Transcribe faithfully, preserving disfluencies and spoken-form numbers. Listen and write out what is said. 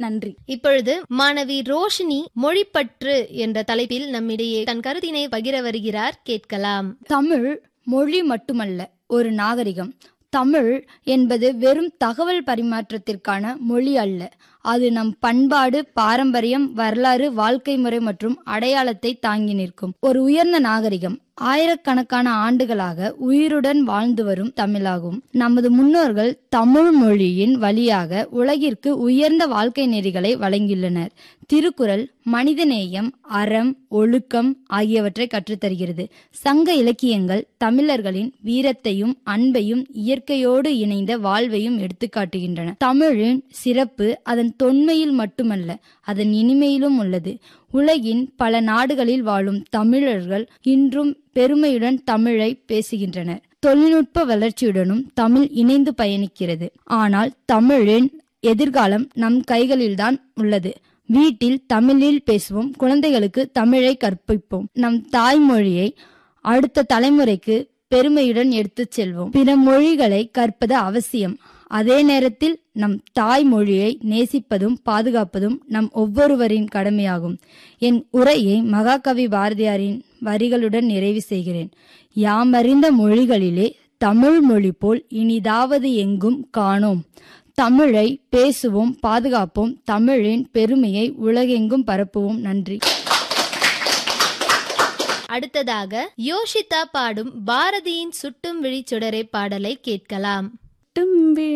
நன்றி. இப்பொழுது மாணவி ரோஷினி மொழிப்பற்று என்ற தலைப்பில் நம்மிடையே தன் கருத்தினை பகிர வருகிறார். கேட்கலாம். தமிழ் மொழி மட்டுமல்ல, ஒரு நாகரிகம். தமிழ் என்பது வெறும் தகவல் பரிமாற்றத்திற்கான மொழி அல்ல. அது நம் பண்பாடு, பாரம்பரியம், வரலாறு, வாழ்க்கை முறை மற்றும் அடையாளத்தை தாங்கி நிற்கும் ஒரு உயர்ந்த நாகரிகம். ஆயிரக்கணக்கான ஆண்டுகளாக உயிருடன் வாழ்ந்து வரும் தமிழாகும். நமது முன்னோர்கள் தமிழ் மொழியின் வழியாக உலகிற்கு உயர்ந்த வாழ்க்கை நெறிகளை வழங்கியுள்ளனர். திருக்குறள் மனிதநேயம், அறம், ஒழுக்கம் ஆகியவற்றை கற்றுத்தருகிறது. சங்க இலக்கியங்கள் தமிழர்களின் வீரத்தையும் அன்பையும் இயற்கையோடு இணைந்த வாழ்வையும் எடுத்துக்காட்டுகின்றன. தமிழின் சிறப்பு அதன் தொன்மையில் மட்டுமல்ல, அதன் இனிமையிலும் உள்ளது. உலகின் பல நாடுகளில் வாழும் தமிழர்கள் இன்றும் பெருமையுடன் தமிழை பேசுகின்றனர். தொழில்நுட்ப வளர்ச்சியுடனும் தமிழ் இணைந்து பயணிக்கிறது. ஆனால் தமிழின் எதிர்காலம் நம் கைகளில்தான் உள்ளது. வீட்டில் தமிழில் பேசுவோம், குழந்தைகளுக்கு தமிழை கற்பிப்போம். நம் தாய்மொழியை அடுத்த தலைமுறைக்கு பெருமையுடன் எடுத்துச் செல்வோம். பிற மொழிகளை கற்பது அவசியம். அதே நேரத்தில் நம் தாய்மொழியை நேசிப்பதும் பாதுகாப்பதும் நம் ஒவ்வொருவரின் கடமையாகும். என் உரையை மகாகவி பாரதியாரின் வரிகளுடன் நிறைவு செய்கிறேன். யாமறிந்த மொழிகளிலே தமிழ் மொழி போல் இனிதாவது எங்கும் காணோம். தமிழை பேசுவோம், பாதுகாப்போம். தமிழின் பெருமையை உலகெங்கும் பரப்புவோம். நன்றி. அடுத்ததாக யோஷிதா பாடும் பாரதியின் சுட்டும் விழிச்சுடரே பாடலை கேட்கலாம்.